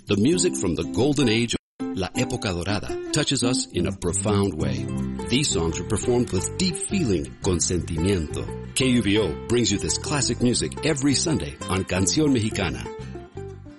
The music from the golden age of La Época Dorada touches us in a profound way. These songs are performed with deep feeling, con sentimiento. KUVO brings you this classic music every Sunday on Canción Mexicana.